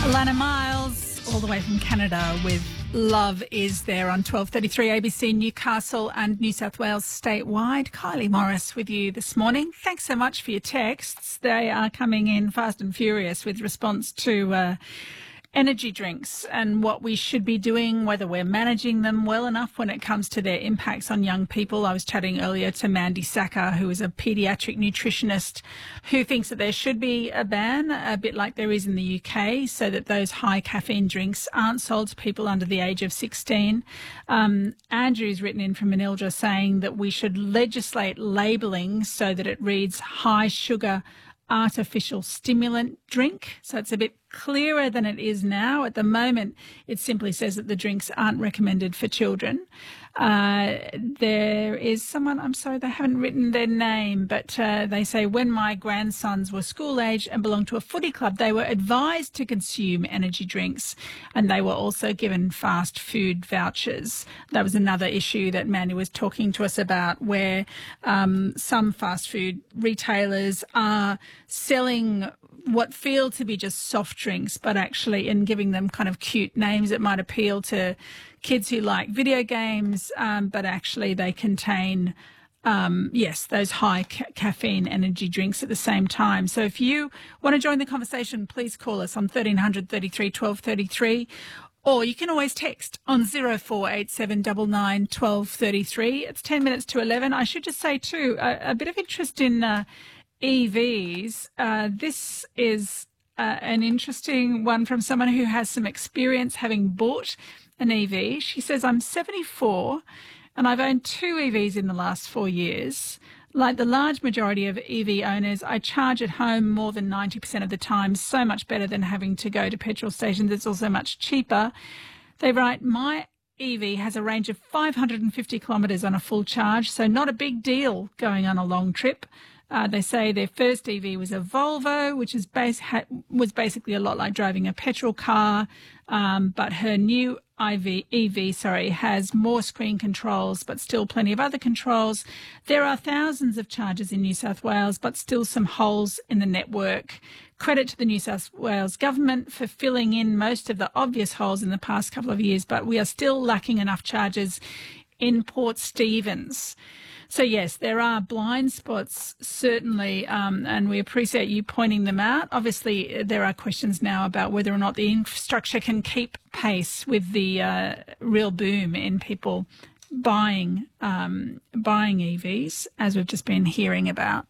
Lana Miles, all the way from Canada, with Love Is There on 12:33 ABC Newcastle and New South Wales statewide. Kylie Morris with you this morning. Thanks so much for your texts. They are coming in fast and furious with response to energy drinks and what we should be doing, whether we're managing them well enough when it comes to their impacts on young people. I was chatting earlier to Mandy Sacker, who is a paediatric nutritionist, who thinks that there should be a ban, a bit like there is in the UK, so that those high caffeine drinks aren't sold to people under the age of 16. Andrew's written in from Manildra saying that we should legislate labelling so that it reads high sugar artificial stimulant drink, so it's a bit clearer than it is now. At the moment, it simply says that the drinks aren't recommended for children. There is someone, I'm sorry, they haven't written their name, but they say, when my grandsons were school age and belonged to a footy club, they were advised to consume energy drinks, and they were also given fast food vouchers. That was another issue that Mandy was talking to us about, where some fast food retailers are selling what feel to be just soft drinks, but actually, and giving them kind of cute names that might appeal to kids who like video games, but actually they contain, those high caffeine energy drinks at the same time. So if you want to join the conversation, please call us on 1300 33 1233, or you can always text on 0487 99 1233. It's 10 minutes to 11. I should just say too, a bit of interest in EVs. This is an interesting one from someone who has some experience having bought an EV. She says, I'm 74 and I've owned two EVs in the last 4 years. Like the large majority of EV owners, I charge at home more than 90% of the time, so much better than having to go to petrol stations. It's also much cheaper. They write, my EV has a range of 550 kilometres on a full charge, so not a big deal going on a long trip. They say their first EV was a Volvo, which is was basically a lot like driving a petrol car, but her new EV has more screen controls, but still plenty of other controls. There are thousands of chargers in New South Wales, but still some holes in the network. Credit to the New South Wales government for filling in most of the obvious holes in the past couple of years, but we are still lacking enough chargers in Port Stephens. So, yes, there are blind spots, certainly, and we appreciate you pointing them out. Obviously, there are questions now about whether or not the infrastructure can keep pace with the real boom in people buying EVs, as we've just been hearing about.